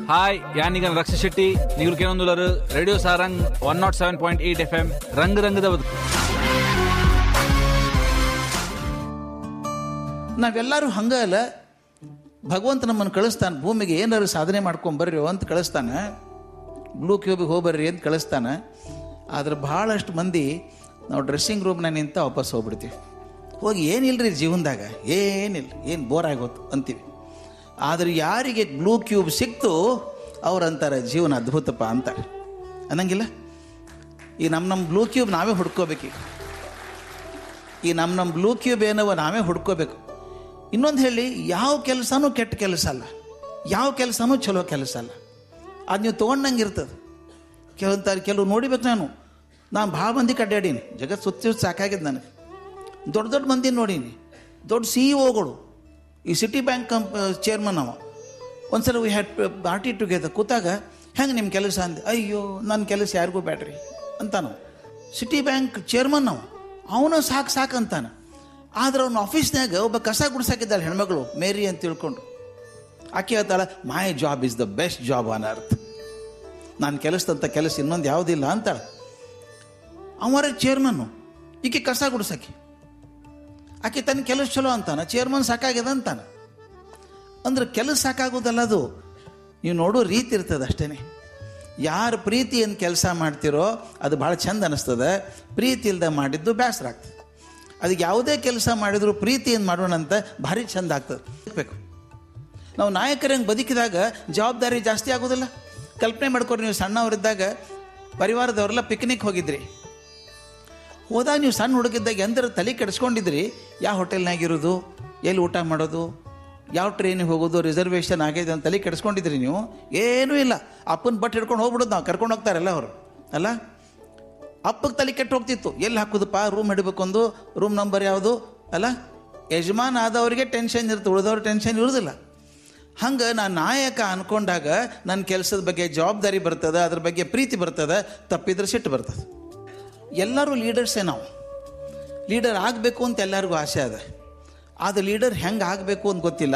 Hi ಯಾನಿಗನ್ Raksha Shetty ನೀವು ಕೇಳೊಂದುಲರು radio Sarang 107.8 FM ರಂಗ್ ರಂಗದ ಬದುಕು. ನಾವೆಲ್ಲರೂ ಹಂಗ ಅಲ್ಲ, ಭಗವಂತ ನಮ್ಮನ್ನು ಕಳಿಸ್ತಾನೆ ಭೂಮಿಗೆ, ಏನಾರು ಸಾಧನೆ ಮಾಡ್ಕೊಂಬರ್ರಿ ಅಂತ ಕಳಿಸ್ತಾನೆ, ಬ್ಲೂ ಕ್ಯೂಬಿಗೆ ಹೋಗ್ಬರ್ರಿ ಅಂತ ಕಳಿಸ್ತಾನೆ. ಆದ್ರೆ ಭಾಳಷ್ಟು ಮಂದಿ ನಾವು ಡ್ರೆಸ್ಸಿಂಗ್ ರೂಮ್ನಾಗ ನಿಂತ ವಾಪಸ್ ಹೋಗ್ಬಿಡ್ತೀವಿ. ಹೋಗಿ ಏನಿಲ್ಲರಿ ಜೀವನದಾಗ, ಏನಿಲ್ಲ, ಏನು ಬೋರ್ ಆಗೋತು ಅಂತೀವಿ. ಆದರೆ ಯಾರಿಗೆ ಬ್ಲೂ ಕ್ಯೂಬ್ ಸಿಕ್ತು ಅವ್ರು ಅಂತಾರೆ ಜೀವನ ಅದ್ಭುತಪ್ಪ ಅಂತಾರೆ. ಅನ್ನಂಗಿಲ್ಲ? ಈ ನಮ್ಮ ಬ್ಲೂ ಕ್ಯೂಬ್ ನಾವೇ ಹುಡ್ಕೋಬೇಕು. ಈ ನಮ್ಮ ಬ್ಲೂ ಕ್ಯೂಬ್ ಏನವ ನಾವೇ ಹುಡ್ಕೋಬೇಕು. ಇನ್ನೊಂದು ಹೇಳಿ, ಯಾವ ಕೆಲಸನೂ ಕೆಟ್ಟ ಕೆಲಸ ಅಲ್ಲ, ಯಾವ ಕೆಲಸನೂ ಚಲೋ ಕೆಲಸ ಅಲ್ಲ. ಅದು ನೀವು ತೊಗೊಂಡಂಗೆ ಇರ್ತದೆ. ಕೆಲವು ನೋಡಿಬೇಕು. ನಾನು ಭಾಳ ಮಂದಿ ಅಡ್ಡಾಡೀನಿ, ಜಗತ್ತು ಸುತ್ತಿ ಸಾಕಾಗಿದೆ ನನಗೆ. ದೊಡ್ಡ ದೊಡ್ಡ ಮಂದಿ ನೋಡೀನಿ, ದೊಡ್ಡ CEO ಈ ಸಿಟಿ ಬ್ಯಾಂಕ್ ಚೇರ್ಮನ್ ಅವ. ಒಂದ್ಸಲ ವಿ ಹ್ಯಾಡ್ ಪಾರ್ಟಿ ಟುಗೆದರ್ ಕೂತಾಗ, ಹೆಂಗೆ ನಿಮ್ಮ ಕೆಲಸ ಅಂದೆ. ಅಯ್ಯೋ ನನ್ನ ಕೆಲಸ ಯಾರಿಗೂ ಬ್ಯಾಡ್ರಿ ಅಂತಾನು. ಸಿಟಿ ಬ್ಯಾಂಕ್ ಚೇರ್ಮನ್ ಅವನು ಸಾಕು ಅಂತಾನೆ. ಆದ್ರೆ ಅವ್ನ ಆಫೀಸ್ನಾಗ ಒಬ್ಬ ಕಸ ಗುಡ್ಸಾಕಿದ್ದಾಳೆ ಹೆಣ್ಮಗಳು, ಮೇರಿ ಅಂತ ತಿಳ್ಕೊಂಡು. ಆಕೆ ಹೇಳ್ತಾಳೆ, my job is the best job on earth. ನಾನು ಕೆಲಸದಂಥ ಕೆಲಸ ಇನ್ನೊಂದು ಯಾವುದಿಲ್ಲ ಅಂತಾಳೆ. ಅವರೇ ಚೇರ್ಮನ್ನು, ಈಕೆ ಕಸ ಗುಡ್ಸಾಕಿ. ಆಕೆ ತನ್ನ ಕೆಲಸ ಚಲೋ ಅಂತಾನೆ, ಚೇರ್ಮನ್ ಸಾಕಾಗ್ಯದ ಅಂತಾನೆ. ಅಂದ್ರೆ ಕೆಲಸ ಸಾಕಾಗೋದಲ್ಲ, ಅದು ನೀವು ನೋಡೋ ರೀತಿ ಇರ್ತದೆ ಅಷ್ಟೇ. ಯಾರು ಪ್ರೀತಿಯನ್ನು ಕೆಲಸ ಮಾಡ್ತಿರೋ ಅದು ಭಾಳ ಚಂದ ಅನ್ನಿಸ್ತದೆ. ಪ್ರೀತಿ ಇಲ್ಲದೆ ಮಾಡಿದ್ದು ಬೇಸರ ಆಗ್ತದೆ. ಅದಕ್ಕೆ ಯಾವುದೇ ಕೆಲಸ ಮಾಡಿದ್ರು ಪ್ರೀತಿಯನ್ನು ಮಾಡೋಣ ಅಂತ ಭಾರಿ ಚಂದ ಆಗ್ತದೆ. ಬೇಕು ನಾವು ನಾಯಕರಂಗೆ ಬದುಕಿದಾಗ ಜವಾಬ್ದಾರಿ ಜಾಸ್ತಿ ಆಗೋದಿಲ್ಲ. ಕಲ್ಪನೆ ಮಾಡ್ಕೊರಿ, ನೀವು ಸಣ್ಣವರಿದ್ದಾಗ ಪರಿವಾರದವರೆಲ್ಲ ಪಿಕ್ನಿಕ್ ಹೋಗಿದ್ರಿ. ಹೋದಾಗ ನೀವು ಸಣ್ಣ ಹುಡುಗಿದ್ದಾಗ ಎಂದ್ರೆ ತಲೆ ಕೆಡಿಸ್ಕೊಂಡಿದ್ರಿ, ಯಾವ ಹೋಟೆಲ್ನಾಗಿರೋದು, ಎಲ್ಲಿ ಊಟ ಮಾಡೋದು, ಯಾವ ಟ್ರೈನಿಗೆ ಹೋಗೋದು, ರಿಸರ್ವೇಷನ್ ಆಗಿದೆ ಅಂತ ತಲೆ ಕೆಡಿಸ್ಕೊಂಡಿದ್ರಿ ನೀವು. ಏನೂ ಇಲ್ಲ, ಅಪ್ಪನ ಬಟ್ ಹಿಡ್ಕೊಂಡು ಹೋಗ್ಬಿಡೋದು. ನಾವು ಕರ್ಕೊಂಡು ಹೋಗ್ತಾರಲ್ಲ ಅವರು ಅಲ್ಲ. ಅಪ್ಪಗೆ ತಲೆ ಕೆಟ್ಟು ಹೋಗ್ತಿತ್ತು, ಎಲ್ಲಿ ಹಾಕೋದಪ್ಪ, ರೂಮ್ ಹಿಡಬೇಕೊಂದು, ರೂಮ್ ನಂಬರ್ ಯಾವುದು ಅಲ್ಲ. ಯಜಮಾನ ಆದವರಿಗೆ ಟೆನ್ಷನ್ ಇರುತ್ತೆ, ಉಳಿದವ್ರಿಗೆ ಟೆನ್ಷನ್ ಇರೋದಿಲ್ಲ. ಹಂಗೆ ನಾನು ನಾಯಕ ಅಂದ್ಕೊಂಡಾಗ ನನ್ನ ಕೆಲಸದ ಬಗ್ಗೆ ಜವಾಬ್ದಾರಿ ಬರ್ತದೆ, ಅದ್ರ ಬಗ್ಗೆ ಪ್ರೀತಿ ಬರ್ತದೆ, ತಪ್ಪಿದ್ರೆ ಸಿಟ್ಟು ಬರ್ತದೆ. ಎಲ್ಲರೂ ಲೀಡರ್ಸೇ. ನಾವು ಲೀಡರ್ ಆಗಬೇಕು ಅಂತ ಎಲ್ಲರಿಗೂ ಆಸೆ ಅದ. ಆದರೆ ಲೀಡರ್ ಹೆಂಗೆ ಆಗಬೇಕು ಅಂತ ಗೊತ್ತಿಲ್ಲ.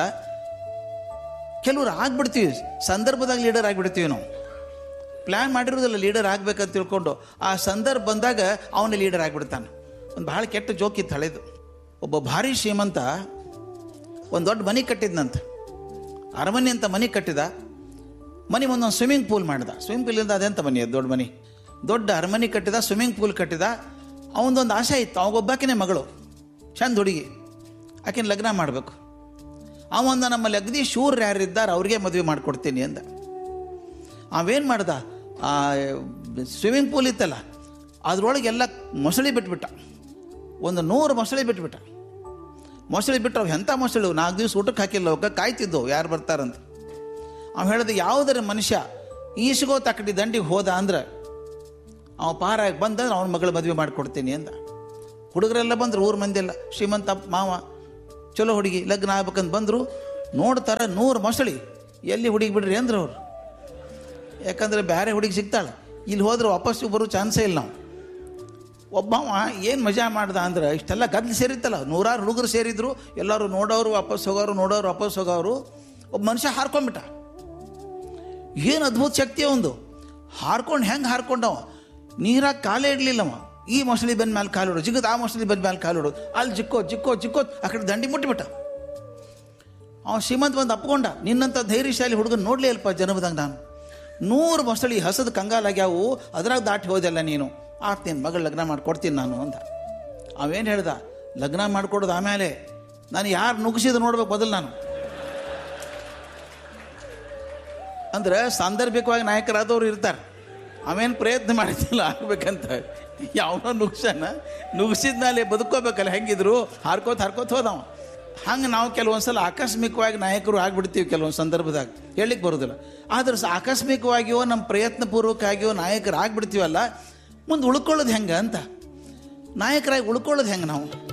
ಕೆಲವ್ರು ಆಗ್ಬಿಡ್ತೀವಿ, ಸಂದರ್ಭದಾಗ ಲೀಡರ್ ಆಗಿಬಿಡ್ತೀವಿ. ನಾವು ಪ್ಲ್ಯಾನ್ ಮಾಡಿರೋದಿಲ್ಲ ಲೀಡರ್ ಆಗ್ಬೇಕಂತ ತಿಳ್ಕೊಂಡು, ಆ ಸಂದರ್ಭ ಬಂದಾಗ ಅವನೇ ಲೀಡರ್ ಆಗಿಬಿಡ್ತಾನೆ. ಒಂದು ಭಾಳ ಕೆಟ್ಟ ಜೋಕಿತ್ತು ಹಳೇದು. ಒಬ್ಬ ಭಾರಿ ಶ್ರೀಮಂತ ಒಂದು ದೊಡ್ಡ ಮನೆ ಕಟ್ಟಿದ್ನಂತ, ಅರಮನೆ ಅಂತ ಮನೆ ಕಟ್ಟಿದ. ಮನೆ ಮುಂದೊಂದು ಸ್ವಿಮ್ಮಿಂಗ್ ಪೂಲ್ ಮಾಡಿದ. ಸ್ವಿಮ್ಮಿಂಗ್ ಪೂಲಿಂದ ಅದೆಂತ ಮನೆ, ಅದು ದೊಡ್ಡ ಮನೆ, ದೊಡ್ಡ ಅರಮನೆ ಕಟ್ಟಿದ, ಸ್ವಿಮ್ಮಿಂಗ್ ಪೂಲ್ ಕಟ್ಟಿದ. ಅವನದೊಂದು ಆಸೆ ಇತ್ತು, ಅವಾಗೊಬ್ಬಾಕಿನೇ ಮಗಳು, ಚಂದ ಹುಡುಗಿ, ಆಕೆನ ಲಗ್ನ ಮಾಡಬೇಕು. ಅವಂದ ನಮ್ಮಲ್ಲಿ ಅಗದಿ ಶೂರ್ ಯಾರಿದ್ದಾರೆ ಅವ್ರಿಗೆ ಮದುವೆ ಮಾಡಿಕೊಡ್ತೀನಿ ಅಂದ. ಅವೇನು ಮಾಡ್ದ, ಆ ಸ್ವಿಮ್ಮಿಂಗ್ ಪೂಲ್ ಇತ್ತಲ್ಲ ಅದರೊಳಗೆಲ್ಲ ಮೊಸಳೆ ಬಿಟ್ಬಿಟ್ಟ. ಒಂದು 100 ಮೊಸಳೆ ಬಿಟ್ಬಿಟ್ಟ. ಮೊಸಳೆ ಬಿಟ್ಟು ಅವು ಎಂಥ ಮೊಸಳೆ, 4 ದಿವಸ ಊಟಕ್ಕೆ ಹಾಕಿಲ್ಲ, ಅವಕ್ಕೆ ಕಾಯ್ತಿದ್ದವು ಯಾರು ಬರ್ತಾರಂತ. ಅವ ಹೇಳಿದ, ಯಾವುದರ ಮನುಷ್ಯ ಈಸ್ಗೋ ತಕ್ಕಡಿ ದಂಡಿಗೆ ಹೋದ ಅಂದ್ರೆ ಅವ ಪಾರಾಗಿ ಬಂದಂದ್ರೆ ಅವನ ಮಗಳು ಮದುವೆ ಮಾಡಿಕೊಡ್ತೀನಿ ಅಂದ. ಹುಡುಗರೆಲ್ಲ ಬಂದರು, ಊರ ಮಂದಿ ಎಲ್ಲ, ಶ್ರೀಮಂತ ಮಾವ, ಚಲೋ ಹುಡುಗಿ, ಲಗ್ನ ಆಗ್ಬೇಕಂತ ಬಂದರು. ನೋಡ್ತಾರೆ 100 ಮೊಸಳಿ, ಎಲ್ಲಿ ಹುಡುಗಿ ಬಿಡ್ರಿ ಅಂದ್ರೆ ಅವರು. ಯಾಕಂದರೆ ಬೇರೆ ಹುಡುಗಿ ಸಿಗ್ತಾಳೆ, ಇಲ್ಲಿ ಹೋದ್ರೆ ವಾಪಸ್ಸು ಬರೋ ಚಾನ್ಸೇ ಇಲ್ಲ. ನಾವು ಒಬ್ಬವ ಏನು ಮಜಾ ಮಾಡ್ದ ಅಂದ್ರೆ, ಇಷ್ಟೆಲ್ಲ ಗದ್ದಲು ಸೇರಿತ್ತಲ್ಲ, 100 ಹುಡುಗರು ಸೇರಿದ್ರು, ಎಲ್ಲರೂ ನೋಡೋರು ವಾಪಸ್ ಹೋಗೋರು, ನೋಡೋರು ವಾಪಸ್ ಹೋಗೋರು. ಒಬ್ಬ ಮನುಷ್ಯ ಹಾರ್ಕೊಂಡ್ಬಿಟ್ಟ. ಏನು ಅದ್ಭುತ ಶಕ್ತಿ ಒಂದು. ಹಾರ್ಕೊಂಡು ಹೆಂಗೆ ಹಾರ್ಕೊಂಡವ, ನೀರಾಗ ಕಾಲೇ ಇಡಲಿಲ್ಲವ. ಈ ಮೊಸಳಿ ಬಂದ ಮೇಲೆ ಕಾಲಿಡೋದು, ಜಿಗದ್ ಆ ಮೊಸಳಿ ಬಂದ ಮೇಲೆ ಕಾಲಿಡೋದು, ಅಲ್ಲಿ ಜಿಕ್ಕೋ ಆ ಕಡೆ ದಂಡಿ ಮುಟ್ಟಿಬಿಟ್ಟ. ಅವ ಶ್ರೀಮಂತ ಬಂದು ಅಪ್ಕೊಂಡ, ನಿನ್ನಂಥ ಧೈರ್ಯಶಾಲಿ ಹುಡುಗನ ನೋಡಲೇ ಅಲ್ಪ ಜನ್ಮದಾಗ ನಾನು. 100 ಮೊಸಳಿ ಹಸದ ಕಂಗಾಲಾಗ್ಯಾವು, ಅದ್ರಾಗ ದಾಟಿ ಹೋದೆಲ್ಲ ನೀನು. ನಿನ್ನ ಮಗಳು ಲಗ್ನ ಮಾಡಿಕೊಡ್ತೀನಿ ನಾನು ಅಂತ. ಅವೇನು ಹೇಳ್ದ, ಲಗ್ನ ಮಾಡಿಕೊಡೋದು ಆಮೇಲೆ, ನಾನು ಯಾರು ನುಗ್ಗಿಸಿದ್ರು ನೋಡ್ಬೇಕು ಬದಲು ನಾನು. ಅಂದ್ರೆ ಸಾಂದರ್ಭಿಕವಾಗಿ ನಾಯಕರಾದವ್ರು ಇರ್ತಾರೆ. ಅವೇನು ಪ್ರಯತ್ನ ಮಾಡಿದ್ದಿಲ್ಲ ಆಗ್ಬೇಕಂತ. ಯಾವನೋ ನುಗ್ಸಿದ್ಮೇಲೆ ಬದುಕೋಬೇಕಲ್ಲ, ಹೆಂಗಿದ್ರು ಹಾರ್ಕೋತ ಹೋದವ. ಹಂಗೆ ನಾವು ಕೆಲವೊಂದ್ಸಲ ಆಕಸ್ಮಿಕವಾಗಿ ನಾಯಕರು ಆಗಿಬಿಡ್ತೀವಿ ಕೆಲವೊಂದು ಸಂದರ್ಭದಾಗ, ಹೇಳಿಕ್ಕೆ ಬರೋದಿಲ್ಲ. ಆದ್ರೆ ಆಕಸ್ಮಿಕವಾಗಿಯೋ ನಮ್ಮ ಪ್ರಯತ್ನಪೂರ್ವಕವಾಗಿಯೋ ನಾಯಕರು ಆಗಿಬಿಡ್ತೀವಲ್ಲ, ಮುಂದೆ ಉಳ್ಕೊಳ್ಳೋದು ಹೆಂಗೆ ಅಂತ. ನಾಯಕರಾಗಿ ಉಳ್ಕೊಳ್ಳೋದು ಹೆಂಗೆ ನಾವು?